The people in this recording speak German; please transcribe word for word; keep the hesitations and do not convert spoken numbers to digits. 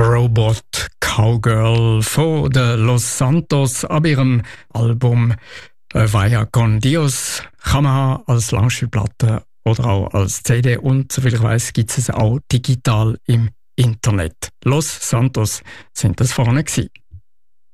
Robot Cowgirl von den Los Santos ab ihrem Album äh, Vaya con Dios. Kann man haben als Langspielplatte oder auch als C D und soviel ich weiss gibt es auch digital im Internet. Los Santos sind das vorne gewesen.